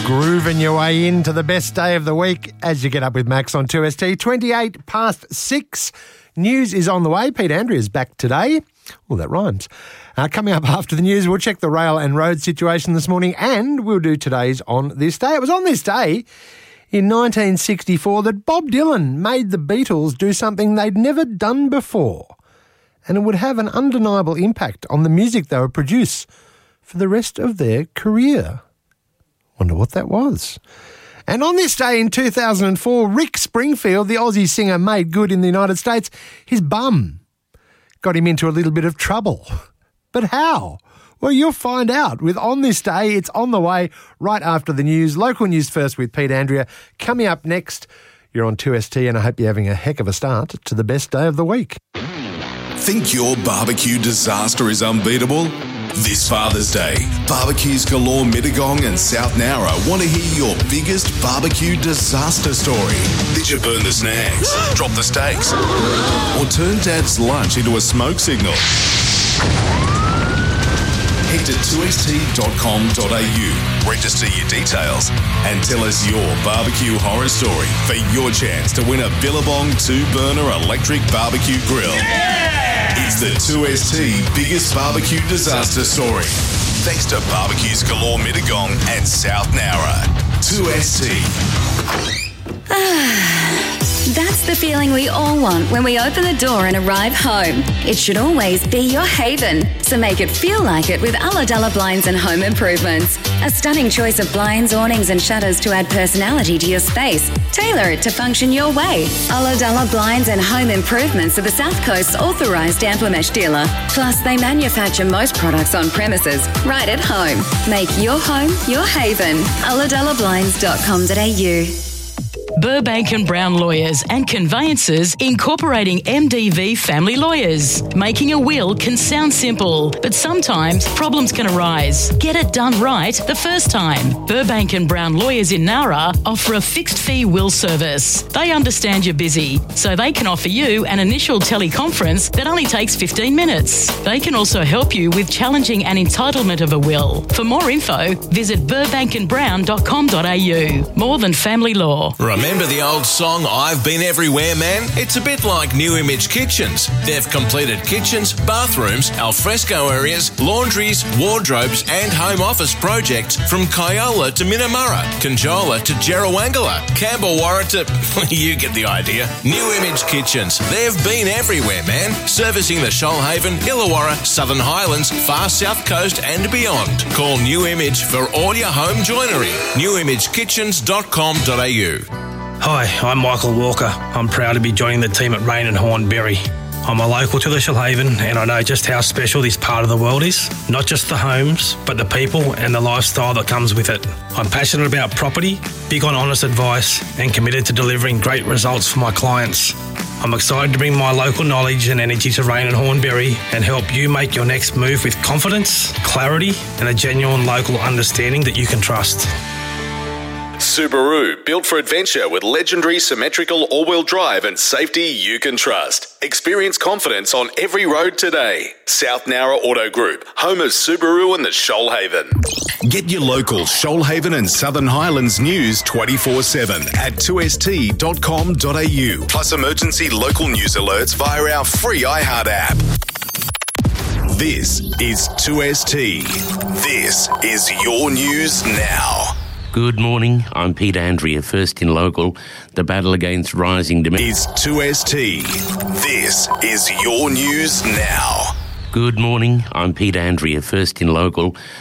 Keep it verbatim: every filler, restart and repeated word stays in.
Grooving your way into the best day of the week as you get up with Max on two S T. twenty-eight past six. News is on the way. Pete Andrea's back today. Well, that rhymes. Uh, coming up after the news, we'll check the rail and road situation this morning, and we'll do today's On This Day. It was on this day in nineteen sixty-four that Bob Dylan made the Beatles do something they'd never done before, and it would have an undeniable impact on the music they would produce for the rest of their career. Wonder what that was. And on this day in two thousand four, Rick Springfield, the Aussie singer, made good in the United States. His bum got him into a little bit of trouble. But how? Well, you'll find out with On This Day. It's on the way right after the news. Local news first with Pete Andrea. Coming up next, you're on two S T, and I hope you're having a heck of a start to the best day of the week. Think your barbecue disaster is unbeatable? This Father's Day, Barbecues Galore Mittagong and South Nowra want to hear your biggest barbecue disaster story. Did you burn the snags, drop the steaks, or turn Dad's lunch into a smoke signal? Head to two S T dot com dot a u, register your details, and tell us your barbecue horror story for your chance to win a Billabong two-burner electric barbecue grill. Yeah! It's the two S T biggest barbecue disaster story. Thanks to Barbecues Galore Mittagong and South Nowra. two S T. That's the feeling we all want when we open the door and arrive home. It should always be your haven, so make it feel like it with Ulladulla Blinds and Home Improvements. A stunning choice of blinds, awnings and shutters to add personality to your space. Tailor it to function your way. Ulladulla Blinds and Home Improvements are the South Coast's authorised Amplimesh dealer. Plus, they manufacture most products on premises, right at home. Make your home your haven. ulladulla blinds dot com dot a u. Burbank and Brown Lawyers and Conveyancers, incorporating M D V Family Lawyers. Making a will can sound simple, but sometimes problems can arise. Get it done right the first time. Burbank and Brown Lawyers in Nowra offer a fixed fee will service. They understand you're busy, so they can offer you an initial teleconference that only takes fifteen minutes. They can also help you with challenging an entitlement of a will. For more info, visit burbank and brown dot com dot a u. More than family law. Remember the old song, I've Been Everywhere, Man? It's a bit like New Image Kitchens. They've completed kitchens, bathrooms, alfresco areas, laundries, wardrobes and home office projects from Kyola to Minamurra, Conjola to Jerrawangala, Campbellwarra to... you get the idea. New Image Kitchens. They've been everywhere, man. Servicing the Shoalhaven, Illawarra, Southern Highlands, far south coast and beyond. Call New Image for all your home joinery. new image kitchens dot com dot a u. Hi, I'm Michael Walker. I'm proud to be joining the team at Rain and Horn Berry. I'm a local to the Shoalhaven and I know just how special this part of the world is. Not just the homes, but the people and the lifestyle that comes with it. I'm passionate about property, big on honest advice and committed to delivering great results for my clients. I'm excited to bring my local knowledge and energy to Rain and Horn Berry and help you make your next move with confidence, clarity and a genuine local understanding that you can trust. Subaru, built for adventure with legendary symmetrical all-wheel drive and safety you can trust. Experience confidence on every road today. South Nowra Auto Group, home of Subaru and the Shoalhaven. Get your local Shoalhaven and Southern Highlands news twenty-four seven at two s t dot com dot a u. Plus emergency local news alerts via our free iHeart app. This is two S T. This is your news now. Good morning, I'm Pete Andrea, first in local. The battle against rising demand is two S T. This is your news now. Good morning, I'm Pete Andrea, first in local.